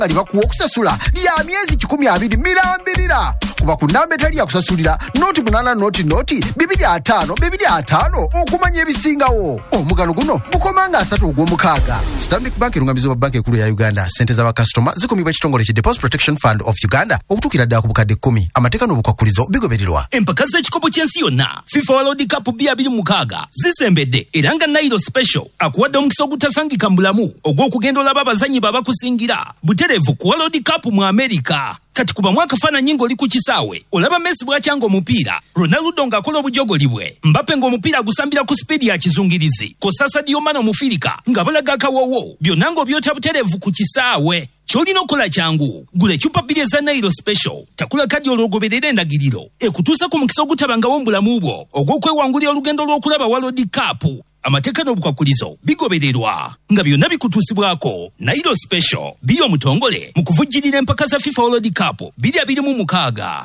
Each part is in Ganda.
bali bakuwa okusasula lya myezi 12 mirambirira kuba ku namba etali ya kusasulira noti 8 noti 255 okumanya ebisingawo. Omugalo guno gukomanga 3 ogw'omukaaga. Stanbic Bank erungamiza ba bank ekulu ya Uganda. Sente za bakasitoma zikumibwa ekitongole ki Deposit Protection Fund of Uganda okutukira ddala ku bukadde 10. Amateeka n'obukwakulizo bigobererwa. Empaka z'ekikopo ky'ensi yonna FIFA World Cup 2026 zisembedde era nga Nairo Special akuwadde omukisa ogutasangika mu bulamu ogw'okugenda olaba abazanyi babakusingira butereevu ku World Cup mu America. Kati kuba mwaka fana nyingo oli ku kisaawe olaba Messi bw'akyanga omupiira, Ronaldo ng'akola obujogoli bwe, Mbappe ng'omupiira agusambira ku speedi ya kizungirizi, kosa Sadio Mane omufirika nga balaga akawoowo, byonna ng'obyota butereevu ku kisaawe. Kyolina okola kyangu gula ecupa 2 eza Nairo Special, takula kadi olwogoberera endagiriro ekutuusa ku mukisa ogutabangawo mu bulamu bwo ogw'okwewangulira olugendo lw'okulaba World Cup. Amateeka n'obukwakulizo bigobererwa nga byonna bikutuusibwako. Nairo Special biyo omutongole mu kuvujjirira empaka za FIFA World Cup 2026.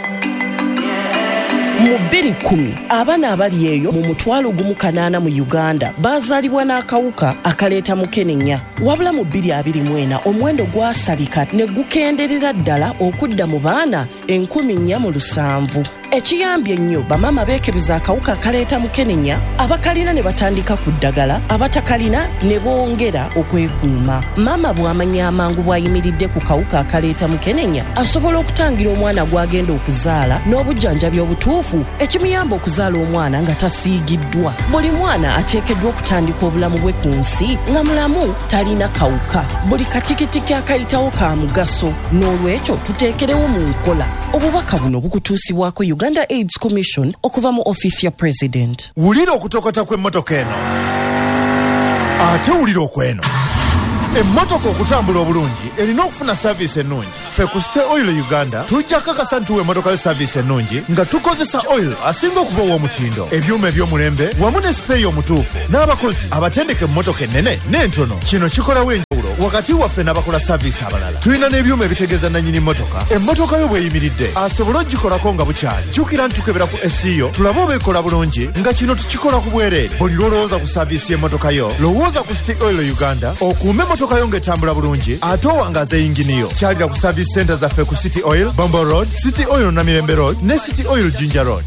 Mu 2010 abaana abali eyo mu 1,800 mu Uganda bazaalibwa n'akawuka akaleeta mukenenya. Wabula mu 2024 omuwendo gwasalika ne gukenderera ddala okudda mu baana 1,407. Ekiyambye nnyo bamama beekebeza akawuka akaleeta mukenenya, abakalina ne batandika ku ddagala, abatakalina ne bongera okwekuuma. Mama bw'amanya amangu bw'ayimiridde ku kawuka akaleeta mukenenya asobola okutangira omwana gw'agenda okuzaala n'obujjanjabi obutuufu ekimuyamba okuzaala omwana nga tasiigiddwa. Buli mwana ateekeddwa okutandika obulamu bwe ku nsi nga mulamu talina kawuka. Buli katikitiki akayitawo ka mugaso, n'olwekyo tuteekerewo mu nkola. Obubaka buno bukutuusibwako Uganda AIDS Commission okuva mu office ya President. Wulira okutokota kw'emmotoka eno. Ate wulira okweno. Emmotoka okutambula obulungi erina okufuna service ennungi. Ffe ku City Oil Uganda tujja kakasa ntuwa emmotoka yo service ennungi nga tukozesa oil asinga okuba ow'omutindo, ebyuma eby'omulembe wamu ne sipeeyi omutuufu n'abakozi abatendeka emmotoka ennene n'entono. Kino kikolawo enjawulo wakati waffe n'abakola service abalala. Tulina n'ebyuma ebitegeeza nannyini mmotoka emmotoka yo bw'eyimiridde asobola ogikolako nga bukyali. Jjukira ntukebera ku SEO tulabe oba ekola bulungi nga kino tukikola ku bwereere. Buli lwolowooza ku service y'emmotoka yo lowooza ku City Oil Uganda okuume emmotoka yo ng'etambula bulungi ate owangaza yingini yo. Kyalira ku service center zaffe ku City Oil Bombo Road, City Oil Namirembe Road ne City Oil Jinja Road.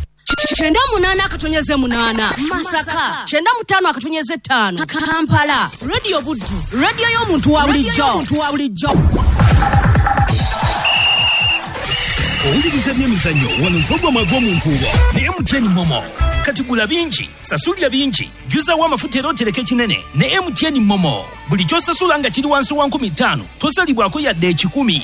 98 Masaka 95 Kampala. Radio Buddu, radio y'omuntu wa bulijjo. Owuliriza by'emizannyo wano mpogoma gw'omuntu ne MTN Momo. Kati gula bingi, sasulya bingi, juzawo amafuta era otereke kinene ne MTN Momo. Buli ky'osasula nga kiri wansi wa 15 tosalibwako yadde 10.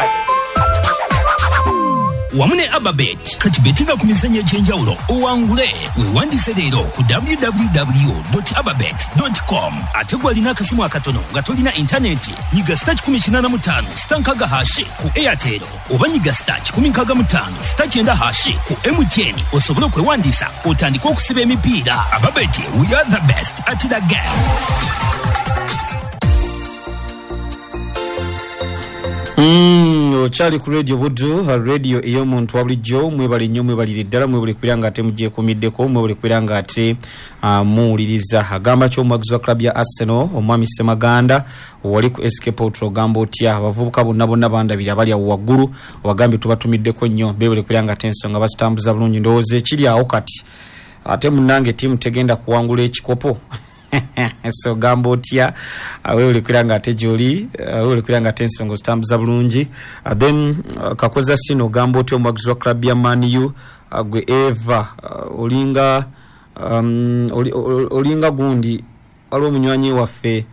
Wamu ne Ababet, kati betinga ku mizannyo egy'enjawulo owangule weewandise leero ku www.ababet.com. ate gwalina akasimu akatono nga tolina intaneti nyiga *185 stankaga hashi ku Airtel oba nyiga *165 *9 ku MTN osobole okwewandiisa otandika okusiba emipiira. Ababet, we are the best at the game. Chali ku Radio Buddu, radio ey'omuntu wa bulijjo. Mwebale nnyo, mwebalire ddala, mwebale kwiranga ate mugyekuumiddeko, mwebale kwiranga ate muwuliriza. Agamba ky'omuwagizi wa club ya Arsenal omwami Ssemaganda wali ku SK Porto gamba otya abavubuka bonna bandabira abali awo waggulu obagambye tubatumiddeko nnyo beebale kwiranga ate ensonga bazitambuza bulungi. Ndowooza ekiri awo kati ate munnange ttiimu tegenda kuwangula ekikopo. So gambo otya wewe kwiranga ate joli wewe kwiranga ate ensonga zitambuza bulungi. Then kakoza sino gambo otya omwagizi wa club ya Man U gwe Eva olinga gundi waliwo munywanyi waffe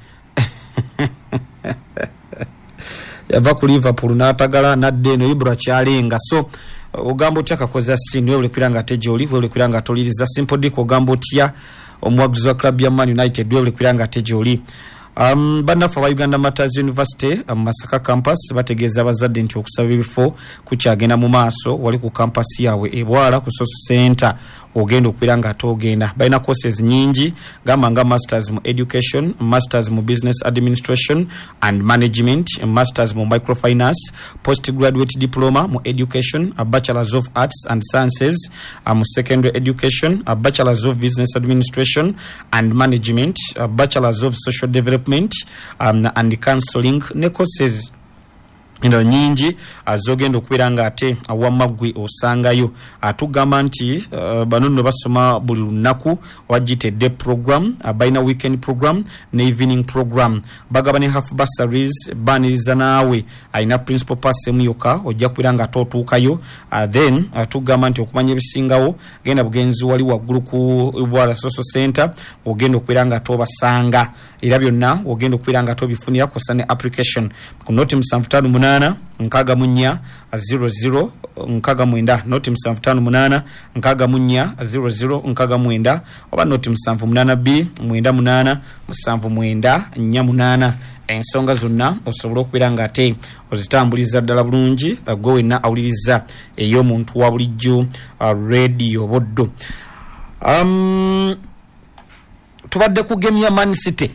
yava ku Liverpool n'atagala nadde eno Ibra kyalenga. So ogambo otya kakoza sino wewe kwiranga ate joli wewe kwiranga atoliriza Simple Dick ogambo otya omwagizi wa club ya Man United wewe kwiranga tejoli. Banafa wa Uganda Matters University Masaka campus bategeeza abazadde nti okusaba ebifo kukyagenda mu maaso wali ku campus yawe ebwala ku social center ogenda okwiranga atogenda. Balina courses nyingi nga masters mu education, masters mu business administration and management, masters mu microfinance, postgraduate diploma mu education, a bachelor's of arts and sciences mu secondary education, a bachelor's of business administration and management, a bachelor's of social development and counseling ne courses endala nyingi azogenda okubeera nga ate awamagwe osangayo. Atugamba nti bano nno basoma buli lunaku wagitedde program, balina weekend program ne evening program. Bagaba ne half bursaries, baniriza naawe alina principal pass emu yokka ojja kubeera nga ate otuukayo. Then atugamba nti okumanya ebisingawo genda bugenzi wali waggulu ku Bwala Social Center ogenda okubeera nga ate obasanga, era byonna ogenda okubeera nga ate obifunira kosa ne application ku noti 758 nkaga munya 00 nkaga mwenda noti 758 nkaga munya 00 nkaga mwenda oba noti 782 mwenda 8 7 8 ensonga zonna osobola okubeera nga ate ozitambuliza ddala bulungi gwe wenna awuliriza ey'omuntu wa bulijjo radio Boddo. Tubadde kugemya Man City,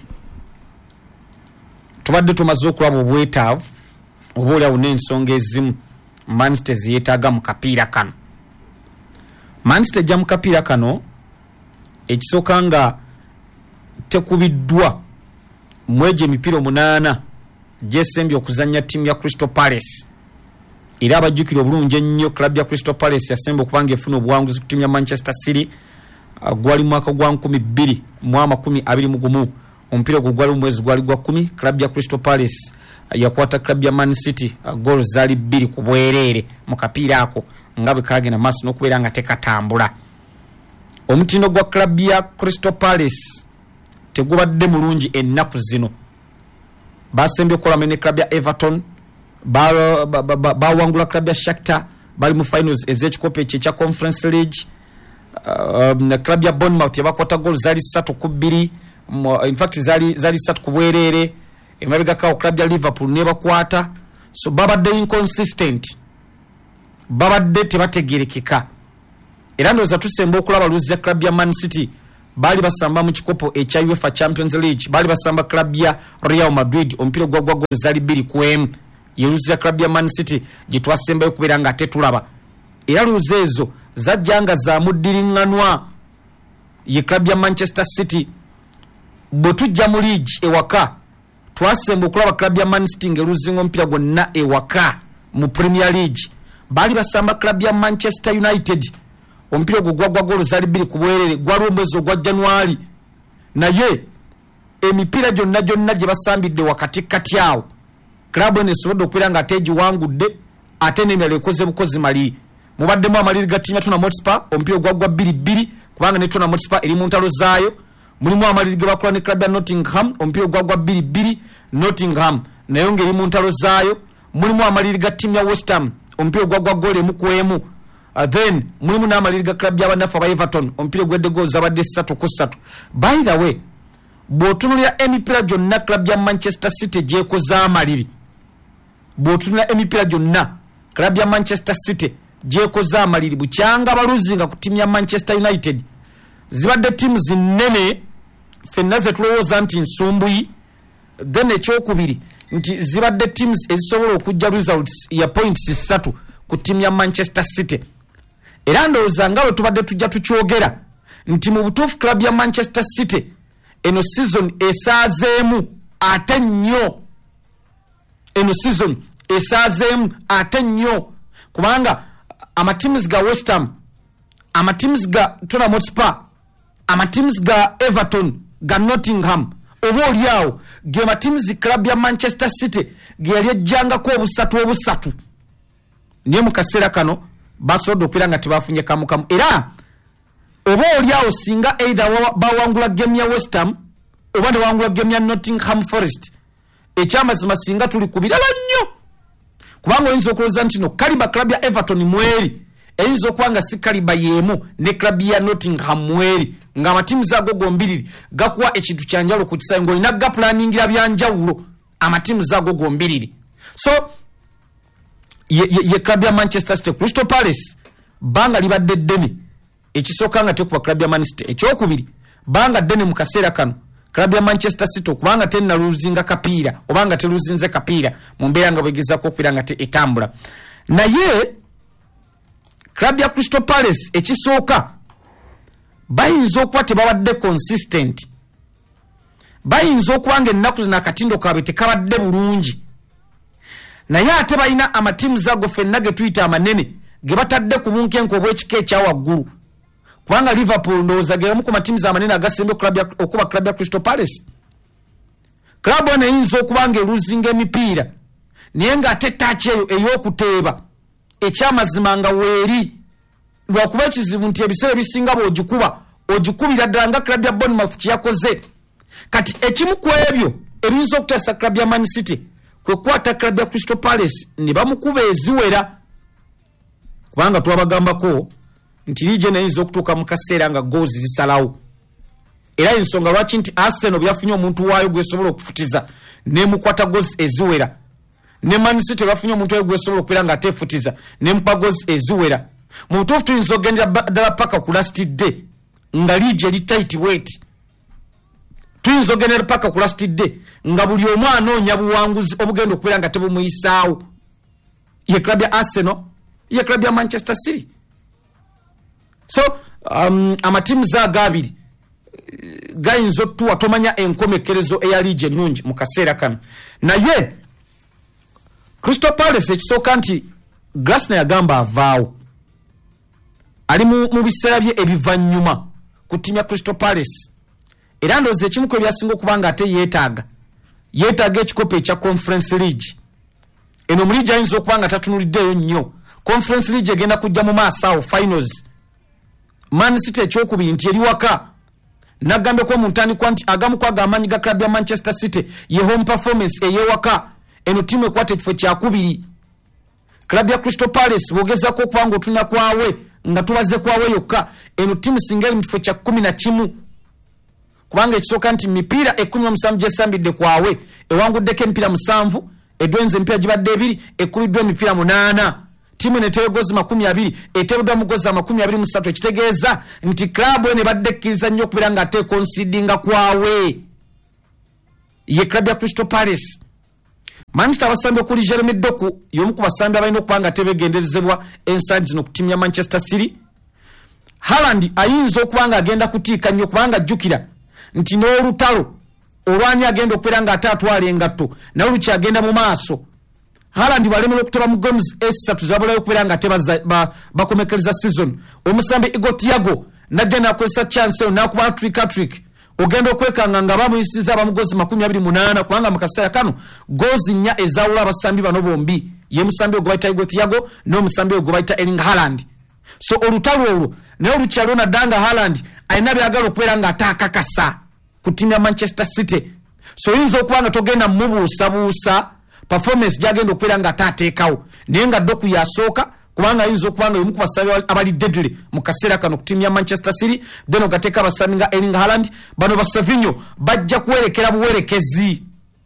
tubadde tumaze okulaba obwetaavu oba oliawo n'ensonga ezimu Man City zeetaaga mu kapiira kano. Man City ejja mu kapiira kano ekisooka nga tekubiddwa mwegyo emipiira 8 gyesembye okuzannya ttiimu ya Crystal Palace, era abajjukira obulungi ennyo club ya Crystal Palace yasemba okubanga efuna obuwanguzi ku ttiimu ya Manchester City gwali mwaka gwa 2021. Omupiira gwo gwali mwezi gwali gwa 10. Club ya Crystal Palace yakwata club ya Man City goal zali 2 ku bwerere mu kapiira ako nga bwe kagenda maaso n'okubeera nga tekatambula. Omutindo gwa club ya Crystal Palace tegubadde mulungi ennaku zino. Basembye okukola ne club ya Everton, bawangula club ya Shakhtar, bali mu finals ez'ekikopo ekya Conference League. Club ya Bournemouth yabakwata goal zali 3-2, in fact zali 3 ku bwerere. Emabega kawo club ya Liverpool nebakwata, so babadde inconsistent, babadde tebategerekeka. Era ndoza tusemba okulaba luzi ya club ya Man City bali basamba mu kikopo ekya UEFA Champions League, bali basamba club ya Real Madrid ompiro gwa goal zali 2-1. Yeruzi ya club ya Man City gitwasemba okubeera nga tetulaba. Era luzi ezo zajjanga za muddiringanwa ye club ya Manchester City botujja mu league ewaka twasemba okulaba club ya Man City ngeruzinga ompira gwonna ewaka mu Premier League. Bali basamba club ya Manchester United ompira gwa goal zali 2 ku bwerere gwali omwezi ogwa January, naye emipiira gyonna gye basambidde wakati kati awo club enesobodde okubeera nga ate giwangudde ate n'endala ekoze bukozi mali. Mubaddemu amaliri ga ttiimu ya Tottenham Hotspur ompira gwa 2-2 kubanga ne Tottenham Hotspur eri mu ntalo zaayo. Mulimu amaliri ge bakola ne club ya Nottingham ompira gwa 2-2 Nottingham nayo ngeri mu ntalo zaayo. Mulimu amaliri ga ttiimu ya West Ham ompira gwa goal 1-1. Then mulimu n'amaliri ga club y'abanafu aba Everton ompira gwedde goal zabadde 3-3. By the way, bw'otunulira emipiira gyonna club ya Manchester City gyekoza amaliri, bw'otunulira emipiira gyonna club ya Manchester City gyekoza amaliri bukyanga baluzinga ku ttiimu ya Manchester United, zibadde ttiimu zinene fenna ze tulowooza nti nsumbuyi. Then ekyokubiri nti zibadde teams ezisobola okujja results ya points 3 ku ttiimu ya Manchester City. Era ndowooza nga bwe tubadde tujja tukyogera nti mu butuufu club ya Manchester City eno season esaazeemu ate nnyo, eno season esaazeemu ate nnyo kubanga amatiims ga West Ham, amatiims ga Tottenham Hotspur, amatiims ga Everton, ga Nottingham oba oliawo ge matiims club ya Manchester City ge yali ejjangako obusatu niye mu kaseera kano basobodde okubeera nga tebafunye kamukamu. Era oba oliawo singa either bawangula game ya West Ham oba ne bawangula game ya Nottingham Forest, ekyamazima singa tuli ku birala nnyo kubanga oyinza okulowooza nti no kaliba club ya Everton mweri eyinza okuba nga si kaliba yeemu ne club ya Nottingham mweri nga amatiimu zaago gombiriri gakuwa ekintu kyanjawulo ku kisayi ng'olina gaplaningira byanjawulo amatiimu zaago gombiriri. So ye club ya Manchester City, Crystal Palace banga libadde ddene ekisooka nga tekuba club ya Man City. Ekyokubiri banga ddene mu kaseera kano club ya Manchester City okubanga tennaluzinga kapiira obanga teluzinze kapiira mu mbeera nga bwegezaako okubeera nga etambula. Naye club ya Crystal Palace ekisooka bayinza okuba tebabadde consistent, bayinza okuba nga ennaku zino akatindo kaabwe tekabadde bulungi. naye ate balina amatiimu zaago fenna ge tuyita amanene ge batadde ku bunkenke obw'ekika ekya waggulu kubanga Liverpool ndowooza ge bamu ku matiimu amanene agasembe okuba club ya Crystal Palace. Club ono eyinza okuba nga eruzinga emipiira naye ng'ate ttaki eyo ey'okuteeba ekyamazima nga weeri lwakuba ekizibu nti ebiseera ebisinga ogikubira ddala nga club ya Bournemouth kyeyakoze. Kati ekimu ku ebyo ebiyinza okutaasa club ya Man City kwe kwata club ya Crystal Palace ne bamukuba eziwera kubanga twabagambako nti lije nayinza okutuuka mu kaseera nga goals zisalawo era ensonga lwaki nti Arsenal byafunye omuntu waayo gwesobola okufutiza nemukwata goals eziwera ne Man City bafunye omuntu waayo gwesobola okubeera nga atefutiza nemupa goals eziwera. Mu butuufu tuyinza okugenda ddala paka ku last day nga lije eri tight weight, tuyinza okugenda paka ku last day nga buli omu anoonya buwanguzi obugenda okubeera nga tebumuyisaawo. Ye club ya Arsenal, ye club ya Manchester City. So amatiimu zaago abiri gayinza okutuwa tomanya enkomekerezo eya lije ennungi mu kaseera kano. Naye Crystal Palace ekisooka nti Glasner yagamba avaawo ali mu biseera bye ebivannyuma ku ttiimu ya Crystal Palace era ndowooza ekimu ku ebyasinga okuba nga ate yeetaaga ekikopo ekya Conference League. Eno mu liigi ayinza okuba nga tatunuliddeeyo nnyo. Conference League egenda kujja mu maaso awo finals. Man City ekyokubiri nti eri waka nagambeko mu ntandikwa nti agamu kwaga amaanyi ga club ya Manchester City ye home performance eyewaka. Eno ttiimu ekwata ekifo kyakubiri. Club ya Crystal Palace bwogezako okuba nga otunya kwawe nga tubaze kwawe yokka, eno ttiimu singa eri mu kifo kya 11 kubanga ekisooka nti mipiira 17 gyesambidde kwawe ewanguddeko emipiira 7 edwenze emipiira gibadde 2 ekubiddwa emipiira 8. Ttiimu eneetewe gozi 20 eteereddwa mu gozi 23 ekitegeeza nti club eno ebadde ekkiriza nnyo okubeera nga ate konsidinga kwawe ye club ya Crystal Palace. Manchester abasambi okuli Jeremy Doku y'omu ku basambi abalina okuba nga tebegenderezebwa ensangi zino ku ttiimu ya Manchester City. Haaland ayinza okuba nga agenda kutiika nnyo kubanga jjukira nti n'olutalo olwani agenda okubeera nga ate atwala engatto nawe lukyagenda mu maaso. Haaland balemera okuteba mu games 3 zabulayo okubeera nga ate bakomekereza season. Omusambi Igor Thiago najja n'akozesa chance eyo n'akuba trick ogenda okwekanga nga bamuyisiza abamugozi 28 kubanga mu kaseera kano gozi 4 ezawula abasambi bano bombi ye musambi ogwo bayita Igor Thiago n'omusambi ogwo bayita Erling Haaland. So olutalo olwo naye olukyalo naddanga Haaland alina byagala okubeera nga ataakakasa ku ttiimu ya Manchester City. So yinza okuba nga togenda mubuusabuusa performance gyagenda okubeera nga ataateekawo naye nga Doku yasooka kubanga yinza okuba nga y'omu ku basambi abali deadly mu kaseera kano ku ttiimu ya Manchester City. Then ogateeka abasambi nga Erling Haaland bano ba Savinho bajja kuwerekera buwerekezi,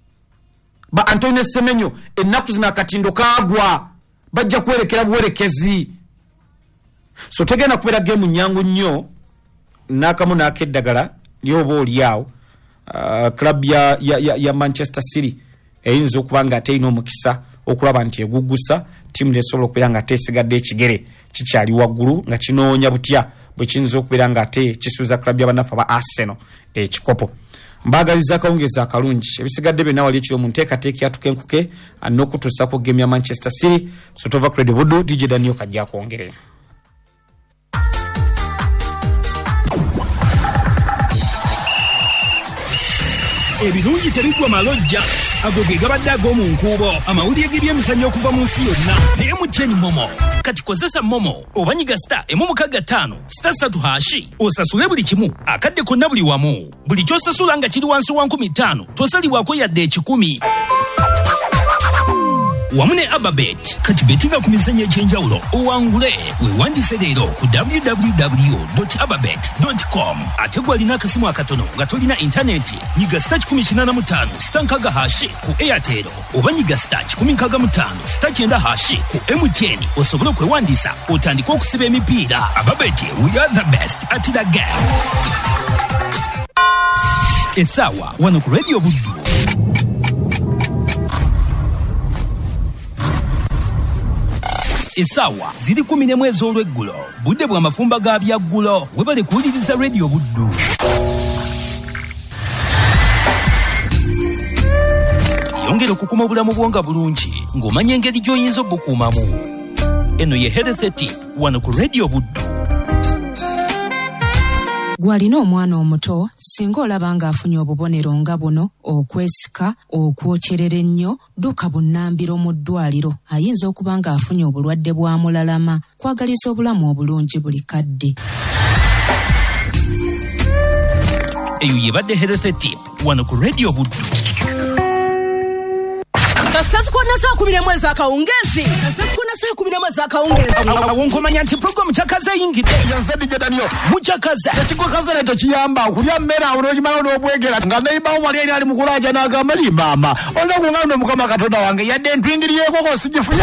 ba Antonio Semenyo ennaku zino akatindo kaagwa bajja kuwerekera buwerekezi. So tegenda kubeera gemu nyangu nnyo n'akamu n'akeddagala lyoba oliawo. Club ya Manchester City eyinza okuba nga ate erina omukisa okulaba nti eguggusa ttiimu nesobola okubeera nga ate esigadde ekigere kikyali waggulu nga kinoonya butya bwe kiyinza okubeera nga ate kisuuza club y'abanafu aba Arsenal ekikopo. Mbaagaliza akawungeezi akalungi ebisigadde byonna wali ekiro mu nteekateeka yatukenkuke n'okutuusa ku geemu ya Manchester City. So tova Credo Buddu DJ Daniel kajja kwongere. Ebirungi tebigwa malojja ago ge gabadde ag'omu nkuubo amawulire g'ebyemizannyo okuva mu nsi yonna naye MTN Momo kati kozesa Momo obanyiga star 135 star 3 osasule buli kimu akadde konna buli wamu buli kyosasula nga kiri wansi wa 15 tosalibwako yadde 10 wamu ne Ababet kati betinga ku mizannyo egy'enjawulo owangule weewandise leero ku www.ababet.com ate gwalina akasimu akatono nga tolina intaneti nyiga star 185 star 6 ku Airtel oba nyiga star 165 star 9 ku MTN osobole okwewandiisa otandika okusiba emipiira. Ababet, we are the best at the game. Essaawa wano ku Radio Buddu. Essaawa ziri 10 ez'olweggulo budde bwa mafumba ga byaggulo webale kuwuliriza Radio Buddu. bweyongera okukuuma obulamu bwo nga bulungi ng'omanya engeri gy'oyinza obukuumamu. Eno ye Health Tip wano ku Radio Buddu. Gwalina omwana omuto singa olaba ng'afunye obubonero nga buno: okwesika, okwokyerera ennyo, dduka bunnambiro mu ddwaliro. Ayinza okuba ng'afunye obulwadde bwa mulalama. Kwagaliza obulamu obulungi buli kadde. Eyo yebadde Health Tip wano ku Radio Buddu. Sasa kuna saa 10 mwezi akawongezi. Sasa kuna saa 10 mwezi akawongezi. Awonkomanya nti program chakaza yingide. Yansedi jedaniyo. Muchakaza. Tekiko kaza ne kiyamba kulya mmera olojimala n'obwegera nga neiba wali ali mukulaja n'agamba li mama. Onda kungano mukama Katonda wange yadde ntwingiriye koko sijifu.